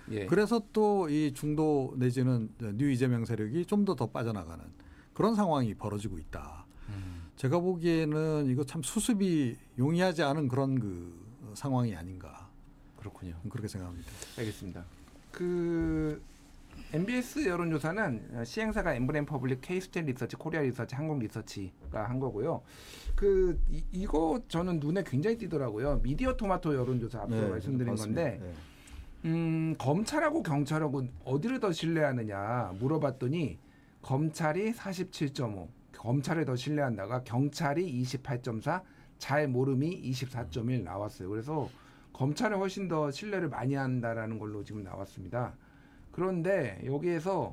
예. 그래서 또 이 중도 내지는 뉴 이재명 세력이 좀 더 빠져나가는 그런 상황이 벌어지고 있다. 제가 보기에는 이거 참 수습이 용이하지 않은 그런 그 상황이 아닌가. 그렇군요. 그렇게 생각합니다. 알겠습니다. 그 MBS 여론조사는 시행사가 엠브레인 퍼블릭, K스텔 리서치, 코리아 리서치, 한국 리서치가 한 거고요. 이거 저는 눈에 굉장히 띄더라고요. 미디어 토마토 여론조사 앞서 말씀드린 맞습니다. 건데 검찰하고 경찰하고 어디를 더 신뢰하느냐 물어봤더니 검찰이 47.5, 검찰을 더 신뢰한다가 경찰이 28.4, 잘 모름이 24.1 나왔어요. 그래서 검찰을 훨씬 더 신뢰를 많이 한다라는 걸로 지금 나왔습니다. 그런데 여기에서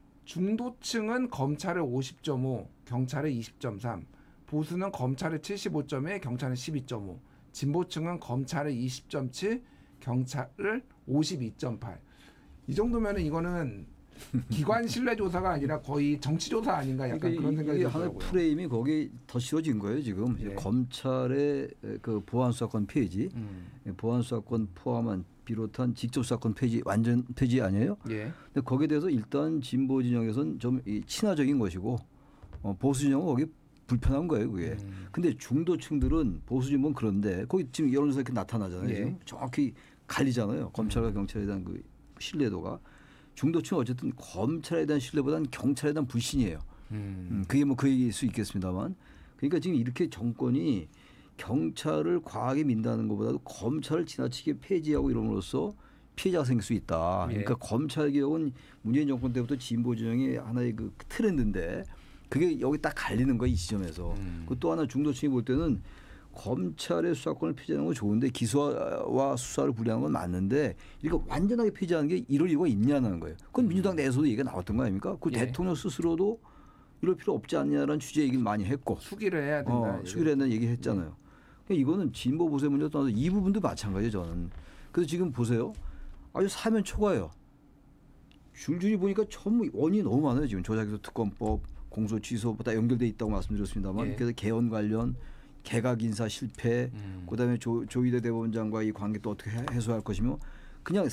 중도층은 검찰을 50.5, 경찰을 20.3, 보수는 검찰을 75.1, 경찰은 12.5, 진보층은 검찰을 20.7, 경찰을 52.8. 이 정도면은 이거는 기관 신뢰 조사가 아니라 거의 정치 조사 아닌가 약간 그러니까 그런 생각이 이게 하나의 들더라고요. 프레임이 거기 더 씌워진 거예요 지금. 네. 검찰의 그 보안 수사권 폐지, 보안 수사권 포함한 비롯한 직접 수사권 폐지 완전 폐지 아니에요? 예. 근데 거기에 대해서 일단 진보 진영에서는 좀 친화적인 것이고 보수 진영은 거기 불편한 거예요 그게. 근데 중도층들은 보수 진보는 그런데 거기 지금 여론조사 이렇게 나타나잖아요. 예. 지금 정확히 갈리잖아요. 검찰과 경찰에 대한 그 신뢰도가. 중도층은 어쨌든 검찰에 대한 신뢰보다는 경찰에 대한 불신이에요. 그게 뭐 그 얘기일 수 있겠습니다만. 그러니까 지금 이렇게 정권이 경찰을 과하게 민다는 것보다도 검찰을 지나치게 폐지하고 이름으로써 피해자가 생길 수 있다. 그러니까 검찰 개혁은 문재인 정권 때부터 진보 진영의 하나의 그 트렌드인데 그게 여기 딱 갈리는 거야 이 지점에서. 그 또 하나 중도층이 볼 때는 검찰의 수사권을 폐지하는 건 좋은데 기소와 수사를 분리하는 건 맞는데 이거 완전하게 폐지하는 게 이럴 이유가 있냐는 거예요. 그건 민주당 내에서도 얘기가 나왔던 거 아닙니까? 그 대통령 스스로도 이럴 필요 없지 않냐라는 취지의 얘기를 많이 했고. 수기를 해야 된다. 수기를 해야 된다는 얘기 했잖아요. 그러니까 이거는 진보 보수의 문제도 떠나서 이 부분도 마찬가지예요 저는. 그래서 지금 보세요. 아주 사면 초과예요. 줄줄이 보니까 전부 원인이 너무 많아요. 지금 조작기소 특검법, 공소 취소 다 연결돼 있다고 말씀드렸습니다만 그래서 개헌 관련 개각 인사 실패, 그다음에 조희대 대법원장과의 관계 또 어떻게 해소할 것이며 그냥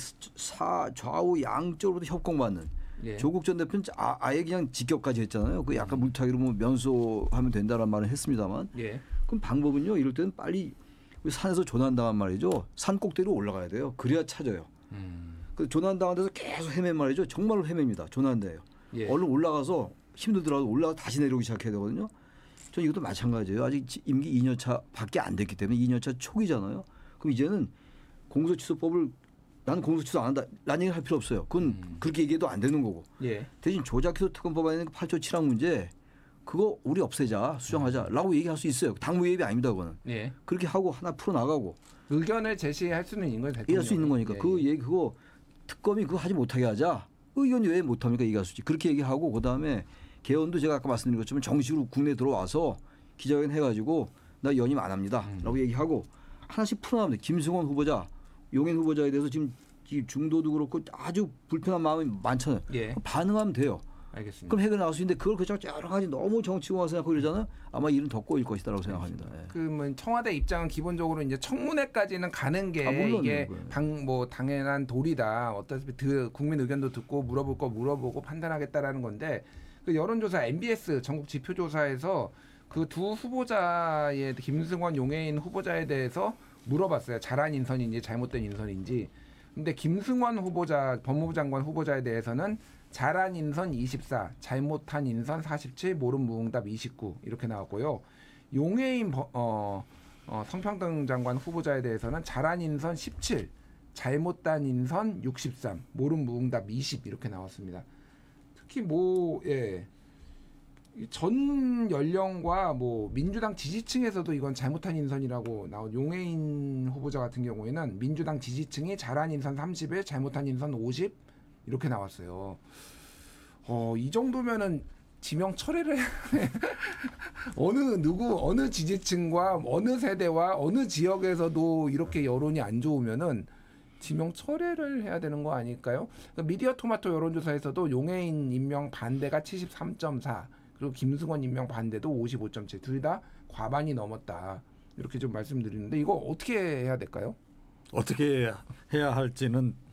좌우 양쪽으로부터 협공받는 조국 전 대표는 아예 그냥 직격까지 했잖아요. 그 약간 물타기로 뭐 면소하면 된다는 말을 했습니다만 그럼 방법은요. 이럴 때는 빨리 산에서 조난당한 말이죠. 산 꼭대기로 올라가야 돼요. 그래야 찾아요. 그 조난당한 데서 계속 헤맨 말이죠. 정말로 헤맵니다. 조난대예요. 얼른 올라가서 힘들더라도 올라가 다시 내려오기 시작해야 되거든요. 전 이것도 마찬가지예요. 아직 임기 2년 차밖에 안 됐기 때문에 2년 차 초기잖아요. 그럼 이제는 공소취소법을 나는 공소취소 안 한다. 라는 얘기를 할 필요 없어요. 그건 그렇게 얘기해도 안 되는 거고. 대신 조작기소 특검법 안에 있는 8조 7항 문제 그거 우리 없애자 수정하자라고 얘기할 수 있어요. 당무예비 아닙니다. 그거는. 그렇게 하고 하나 풀어나가고. 의견을 제시할 수는 있는 거예요. 얘기할 수 있는 거니까. 그 얘기 그거 특검이 그거 하지 못하게 하자. 의견이 왜 못합니까? 얘기할 수 있지. 그렇게 얘기하고 그다음에 개헌도 제가 아까 말씀드린 것처럼 정식으로 국내에 들어와서 기자회견 해가지고 나 연임 안 합니다. 라고 얘기하고 하나씩 풀어나가면 돼. 김승원 후보자, 용인 후보자에 대해서 지금 중도도 그렇고 아주 불편한 마음이 많잖아요. 반응하면 돼요. 알겠습니다. 그럼 해결 나올 수 있는데 그걸 그냥 여러 가지 너무 정치공학 생각하고 이러잖아요. 아마 일은 더 꼬일 것이다라고 생각합니다. 그러면 청와대 입장은 기본적으로 이제 청문회까지는 가는 게 이게 뭐 당연한 도리다. 어차피 국민 의견도 듣고 물어볼 거 물어보고 판단하겠다라는 건데 그 여론조사 MBS 전국 지표조사에서 그 두 후보자의 김승원, 용해인 후보자에 대해서 물어봤어요. 잘한 인선인지 잘못된 인선인지. 근데 김승원 후보자 법무부 장관 후보자에 대해서는 잘한 인선 24, 잘못한 인선 47, 모름 무응답 29 이렇게 나왔고요. 용해인 성평등 장관 후보자에 대해서는 잘한 인선 17, 잘못한 인선 63, 모름 무응답 20 이렇게 나왔습니다. 특히 전 연령과 민주당 지지층에서도 이건 잘못한 인선이라고 나온 용해인 후보자 같은 경우에는 민주당 지지층이 잘한 인선 31, 잘못한 인선 50 이렇게 나왔어요. 이 정도면은 지명 철회를 어느 지지층과 어느 세대와 어느 지역에서도 이렇게 여론이 안 좋으면은 지명 철회를 해야 되는 거 아닐까요? 그러니까 미디어 토마토 여론조사에서도 용해인 임명 반대가 73.4 그리고 김승원 임명 반대도 55.7 둘 다 과반이 넘었다. 이렇게 좀 말씀드리는데 이거 어떻게 해야 될까요? 어떻게 해야 할지는